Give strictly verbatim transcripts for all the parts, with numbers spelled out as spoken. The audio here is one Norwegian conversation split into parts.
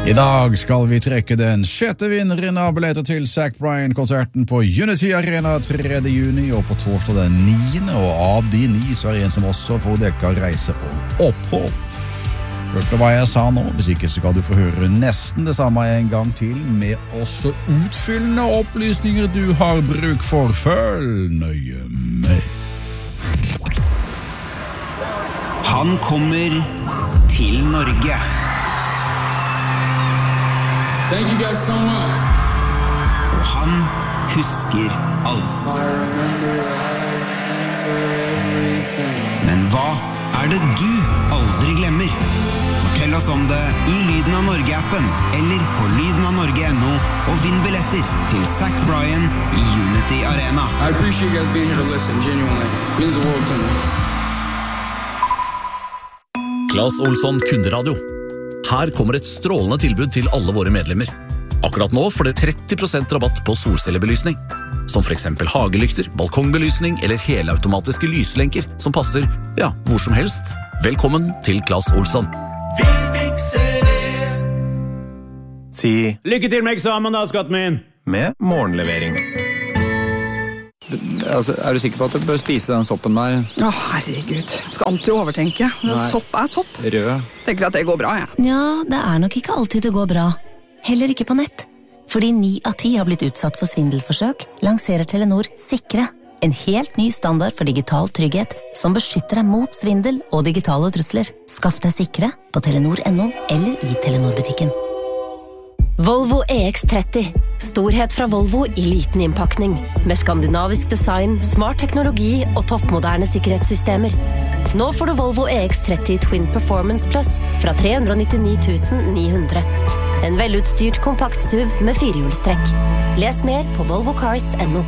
I dag skal vi trekke den sjette vinneren av billetter til Zach Bryan-konserten på Unity Arena tredje juni, og på torsdag den niende, og av de ni så er det en som også får dekka reise og opphold. Hørte hva jeg sa nå? Hvis ikke så kan du få høre nesten det samme en gang til, med også utfyllende opplysninger du har bruk for. Følg nøye med. Han kommer til Norge. Thank you guys so much. Og han husker alt. Men hva er det du aldri glemmer? Fortell oss om det i Lyden av Norge-appen eller på lyden av norge punktum no, og vinn billetter til Zach Bryan i Unity Arena. I appreciate you guys being here to listen, genuinely. It means the world to me. Claes Olsson Kunderadio. Her kommer et strålende tilbud til alle våre medlemmer. Akkurat nå får dere tretti prosent rabatt på solcellebelysning, som for eksempel hagelykter, balkongbelysning eller helautomatiske lyslenker som passer, ja, hvor som helst. Velkommen til Claes Olsson. Vi fikser det. Si lykke til med eksamen da, skatten min. Med morgenlevering. Altså, er du sikker på at du bør spise den soppen der? Å, herregud. Skal alltid overtenke. Sopp er sopp. Rød. Tenker at det går bra, jeg. Ja, det er nok ikke alltid det går bra. Heller ikke på nett. Fordi ni av ti har blitt utsatt for svindelforsøk, lanserer Telenor Sikre. En helt ny standard for digital trygghet som beskytter deg mot svindel og digitale trusler. Skaff deg Sikre på telenor punktum no eller i Telenor-butikken. Volvo E X tretti. Storhet fra Volvo i liten innpakning. Med skandinavisk design, smart teknologi og toppmoderne sikkerhetssystemer. Nå får du Volvo E X tretti Twin Performance Plus fra tre hundre nittini tusen ni hundre. En velutstyrt kompakt S U V med firehjulstrekk. Les mer på volvo cars punktum no.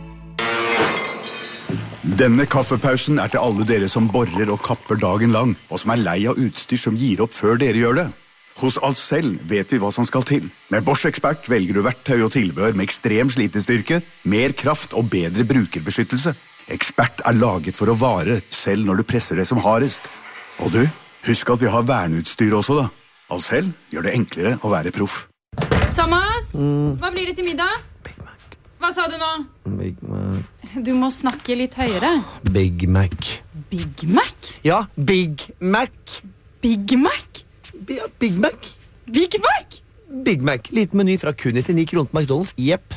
Denne kaffepausen er til alle dere som borer og kapper dagen lang, og som er lei av utstyr som gir opp før dere gjør det. Hos Ahlsell vet vi hva som skal til. Med Bosch Expert velger du verktøy og tilbehør med ekstrem slitestyrke, mer kraft og bedre brukerbeskyttelse. Expert er laget for å vare, selv når du presser det som hardest. Og du, husk at vi har verneutstyr også da. Ahlsell gjør det enklere å være proff. Thomas, mm. hva blir det til middag? Big Mac. Hva sa du nå? Big Mac. Du må snakke litt høyere. Big Mac. Big Mac? Ja, Big Mac. Big Mac? Ja, Big Mac. Big Mac? Big Mac. Liten meny fra kun nittini kroner på McDonald's. Jepp.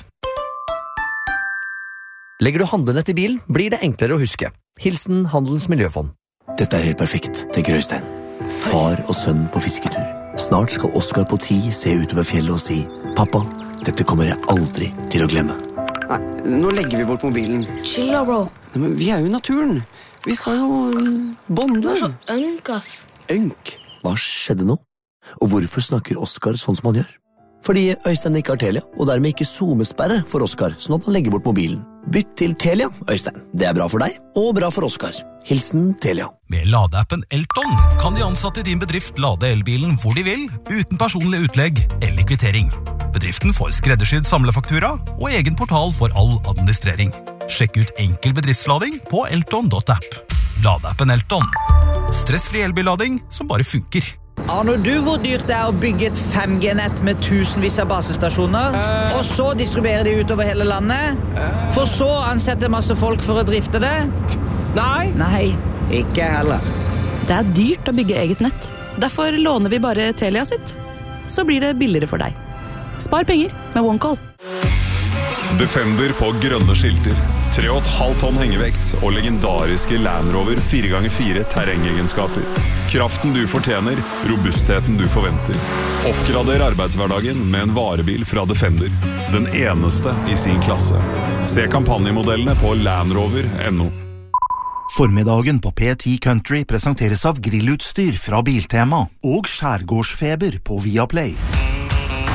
Legger du handlenett i bilen, blir det enklere å huske. Hilsen Handelens Miljøfond. Dette er helt perfekt, tenker Øystein. Far og sønn på fisketur. Snart skal Oscar på ti se utover fjellet og si «Pappa, dette kommer jeg aldri til å glemme». Nei, nå legger vi bort mobilen. Chill da, bro. Nei, men vi er jo i naturen. Vi skal jo bonde. Du er så ønk, ass. Ønk? Hva skjedde nå? Og hvorfor snakker Oscar sånn som han gjør? Fordi Øystein ikke har Telia, og dermed ikke zoomesperre for Oscar, sånn at han legger bort mobilen. Bytt til Telia, Øystein. Det er bra for deg, og bra for Oscar. Hilsen Telia. Med ladeappen Elton kan de ansatte i din bedrift lade elbilen hvor de vil, uten personlig utlegg eller kvittering. Bedriften får skreddersydd samlefaktura og egen portal for all administrering. Sjekk ut enkel bedriftslading på elton punktum app. Ladeappen Elton. Stressfri elbillading som bare funker. Aner du hvor dyrt det er å bygge et fem G-nett med tusenvis av basestasjoner, uh, og så distribuere de utover hele landet, uh, for så ansette masse folk for å drifte det? Nei. Nei, ikke heller. Det er dyrt å bygge eget nett. Derfor låner vi bare Telia sitt. Så blir det billigere for deg. Spar penger med OneCall. Defender på grønne skilter, tre og et halvt tonn hengevekt og legendariske Land Rover fire ganger fire terrengegenskaper. Kraften du fortjener, robustheten du forventer. Oppgrader arbeidshverdagen med en varebil fra Defender. Den eneste i sin klasse. Se kampanjemodellene på landrover punktum no. Formiddagen på P ti Country presenteres av grillutstyr fra Biltema og skjærgårdsfeber på Viaplay.